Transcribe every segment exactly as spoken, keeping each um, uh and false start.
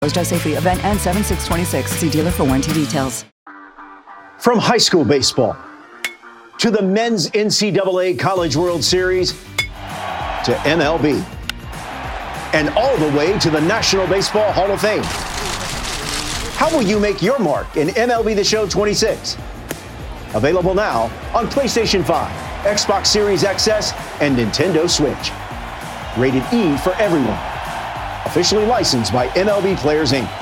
Safely. Event ends seven six twenty-six. See dealer for warranty details. From high school baseball to the men's N C double A College World Series to M L B and all the way to the National Baseball Hall of Fame. How will you make your mark in M L B The Show twenty-six? Available now on PlayStation five, Xbox Series X S, and Nintendo Switch. Rated E for everyone. Officially licensed by M L B Players, Incorporated.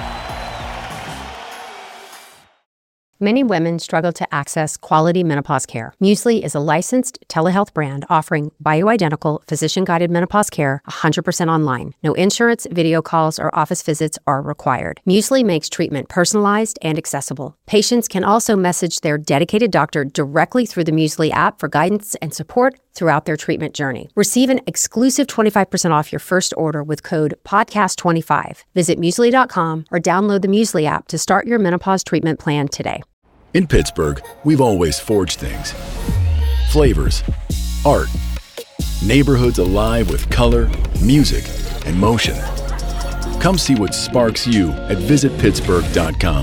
Many women struggle to access quality menopause care. Muesli is a licensed telehealth brand offering bioidentical, physician-guided menopause care one hundred percent online. No insurance, video calls, or office visits are required. Muesli makes treatment personalized and accessible. Patients can also message their dedicated doctor directly through the Muesli app for guidance and support throughout their treatment journey. Receive an exclusive twenty-five percent off your first order with code podcast twenty-five. Visit muesli dot com or download the Muesli app to start your menopause treatment plan today. In Pittsburgh, we've always forged things. Flavors, art, neighborhoods alive with color, music, and motion. Come see what sparks you at visit pittsburgh dot com.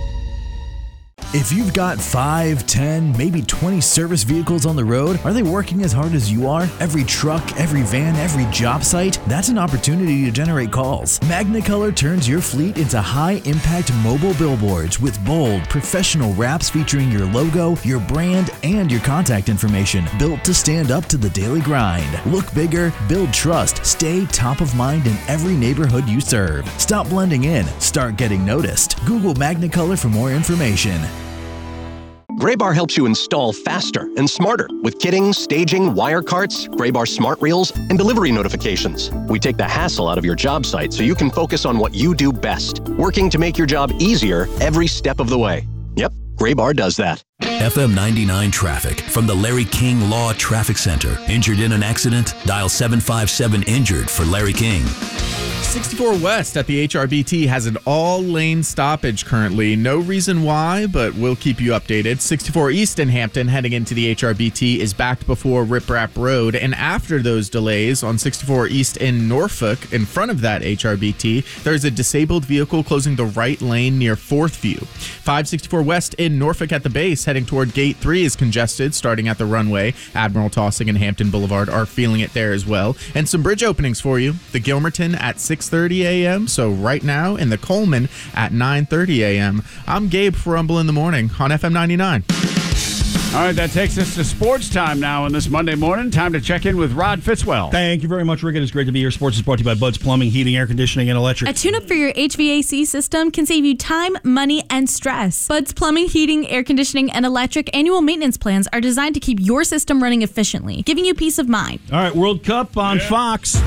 If you've got five, ten, maybe twenty service vehicles on the road, are they working as hard as you are? Every truck, every van, every job site? That's an opportunity to generate calls. Magnicolor turns your fleet into high-impact mobile billboards with bold, professional wraps featuring your logo, your brand, and your contact information, built to stand up to the daily grind. Look bigger, build trust, stay top of mind in every neighborhood you serve. Stop blending in, start getting noticed. Google Magnicolor for more information. Graybar helps you install faster and smarter with kitting, staging, wire carts, Graybar smart reels, and delivery notifications. We take the hassle out of your job site so you can focus on what you do best, working to make your job easier every step of the way. Yep, Graybar does that. F M ninety-nine traffic from the Larry King Law Traffic Center. Injured in an accident? Dial seven five seven injured for Larry King. sixty-four West at the H R B T has an all-lane stoppage currently. No reason why, but we'll keep you updated. sixty-four East in Hampton heading into the H R B T is backed before Rip Rap Road. And after those delays on sixty-four East in Norfolk, in front of that H R B T, there's a disabled vehicle closing the right lane near Fourth View. five sixty-four West in Norfolk at the base heading toward Gate three is congested starting at the runway. Admiral Tossing and Hampton Boulevard are feeling it there as well. And some bridge openings for you. The Gilmerton at six thirty a.m. So right now in the Coleman at nine thirty a.m. I'm Gabe for Rumble in the Morning on F M ninety-nine. All right, that takes us to sports time now on this Monday morning. Time to check in with Rod Fitzwell. Thank you very much, Rick. It is great to be here. Sports is brought to you by Bud's Plumbing, Heating, Air Conditioning, and Electric. A tune-up for your H V A C system can save you time, money, and stress. Bud's Plumbing, Heating, Air Conditioning, and Electric annual maintenance plans are designed to keep your system running efficiently, giving you peace of mind. All right, World Cup on yeah. Fox.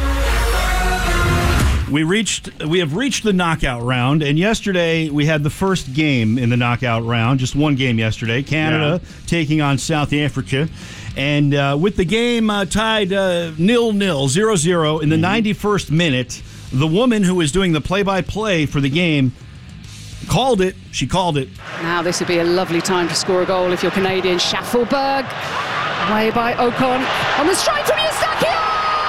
We reached. We have reached the knockout round, and yesterday we had the first game in the knockout round. Just one game yesterday. Canada yeah. taking on South Africa, and uh, with the game uh, tied uh, nil-nil, zero-zero in the mm-hmm. ninety-first minute, the woman who was doing the play-by-play for the game called it. She called it. Now this would be a lovely time to score a goal if you're Canadian. Schaffelberg, way by Ocon on the strike from Eustachio.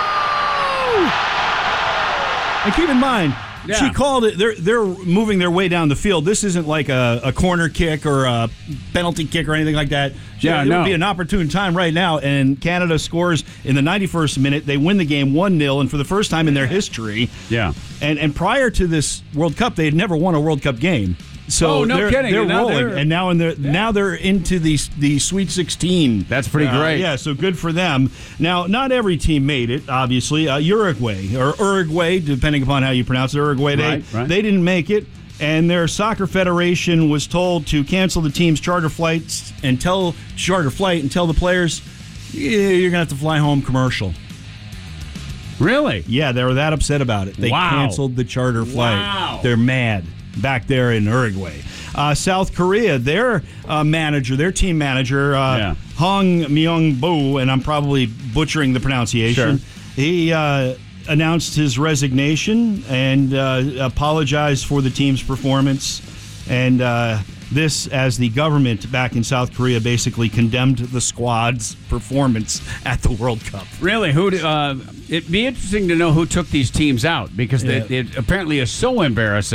And keep in mind, yeah. she called it. They're they're moving their way down the field. This isn't like a, a corner kick or a penalty kick or anything like that. Yeah, it no. would be an opportune time right now. And Canada scores in the ninety-first minute. They win the game one nil, and for the first time in their history. Yeah. And and prior to this World Cup, they had never won a World Cup game. So oh, no they're, kidding. they're and rolling, they're, and now in the yeah. now they're into the the Sweet sixteen. That's pretty uh, great. Yeah, so good for them. Now, not every team made it. Obviously, uh, Uruguay or Uruguay, depending upon how you pronounce it, Uruguay. They right, right. they didn't make it, and their soccer federation was told to cancel the team's charter flights and tell charter flight and tell the players, yeah, you're gonna have to fly home commercial. Really? Yeah, they were that upset about it. They wow. canceled the charter flight. Wow. They're mad back there in Uruguay. Uh, South Korea, their uh, manager, their team manager, uh, yeah. Hong Myung-bo, and I'm probably butchering the pronunciation, sure. he uh, announced his resignation and uh, apologized for the team's performance. And uh, this, as the government back in South Korea basically condemned the squad's performance at the World Cup. Really? Who? Uh, it'd be interesting to know who took these teams out, because yeah. they, it apparently is so embarrassing.